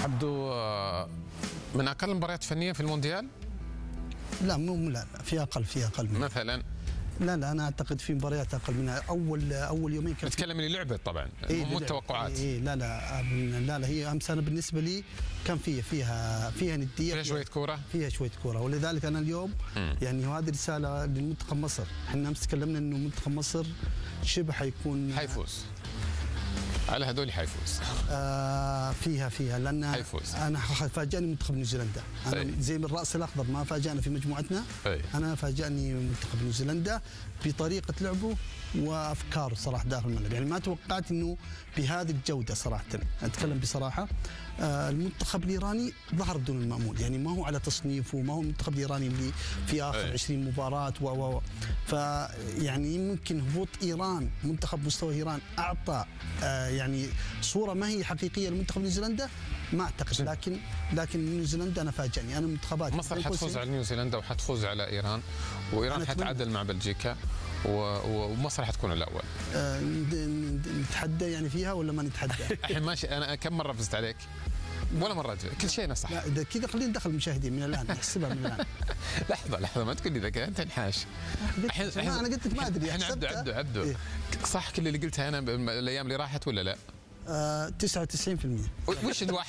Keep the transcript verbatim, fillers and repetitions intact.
عبدو، من اقل المباريات فنيا في المونديال؟ لا مو لا, لا في اقل في اقل منها. مثلا لا لا انا اعتقد في مباريات اقل منها. اول اول يومين كان نتكلم اللي لعبت طبعا، إيه مو التوقعات. إيه لا لا لا لا هي امس انا بالنسبه لي كان فيها فيها فيها نديه، فيها شويه كوره فيها شويه كوره، ولذلك انا اليوم م. يعني وهذه رساله للمنتخب مصر. احنا امس تكلمنا انه منتخب مصر شبه حيكون حيفوز على هذول، حيفوز آه فيها فيها لان حيفوز. انا فاجأني منتخب نيوزيلندا، انا أي. زي من الراس الاخضر ما فاجأنا في مجموعتنا. أي. انا فاجأني منتخب نيوزيلندا بطريقه لعبه وافكاره صراحه داخل الملعب، يعني ما توقعت انه بهذه الجوده صراحه. اتكلم بصراحه، آه المنتخب الايراني ظهر بدون المأمول، يعني ما هو على تصنيفه، ما هو المنتخب الايراني اللي في اخر أي. عشرين مباراه و و فيعني ممكن هبوط ايران، منتخب مستوى ايران اعطى آه يعني صوره ما هي حقيقيه لمنتخب نيوزيلندا، ما اعتقد. لكن لكن نيوزيلندا انا فاجأني، انا منتخبات مصر حتفوز على نيوزيلندا وحتفوز على ايران، وايران حتعادل مع بلجيكا، ومصر حتكون الاول. أه نتحدى يعني فيها ولا ما نتحدى؟ الحين ماشي، انا كم مره فزت عليك؟ ولا مره كل شيء انا صح. لا اذا كذا خلينا ندخل المشاهدين من الان، نحسبها من الان. لحظه لحظه، ما تقول لي ذا انت انحاش. الحين انا قلت لك ما ادري. احنا عبدو عبدو عبدو إيه؟ صح كل اللي قلتها انا الايام اللي راحت ولا لا؟ آه تسعة وتسعين بالمئة. وش الواحد